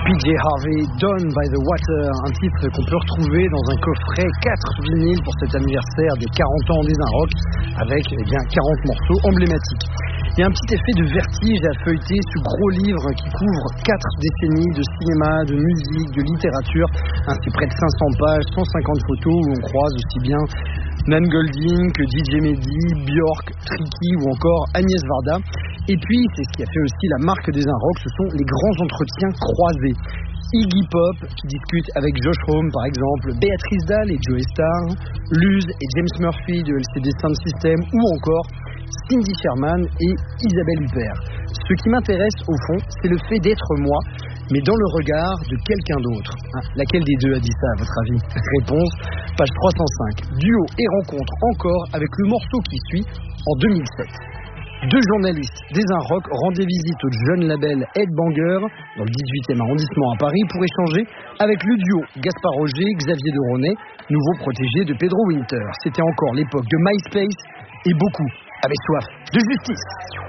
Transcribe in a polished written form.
PJ Harvey, Down by the Water, un titre qu'on peut retrouver dans un coffret 4 vinyles pour cet anniversaire des 40 ans des Inrocks, avec 40 morceaux emblématiques. Il y a un petit effet de vertige à feuilleter ce gros livre qui couvre 4 décennies de cinéma, de musique, de littérature. C'est près de 500 pages, 150 photos où on croise aussi bien Nan Golding que DJ Mehdi, Björk, Tricky ou encore Agnès Varda. Et puis, c'est ce qui a fait aussi la marque des Inrocks, ce sont les grands entretiens croisés. Iggy Pop qui discute avec Josh Homme par exemple, Béatrice Dalle et Joey Starr, Luz et James Murphy de LCD Sound System ou encore Cindy Sherman et Isabelle Huppert. Ce qui m'intéresse au fond, c'est le fait d'être moi, mais dans le regard de quelqu'un d'autre. Laquelle des deux a dit ça à votre avis? Réponse, page 305. Duo et rencontre encore avec le morceau qui suit en 2007. 2 journalistes des Inrocks rendaient visite au jeune label Headbanger dans le 18e arrondissement à Paris pour échanger avec le duo Gaspard Roger, Xavier de Ronet, nouveau protégé de Pedro Winter. C'était encore l'époque de MySpace et beaucoup avaient soif de justice.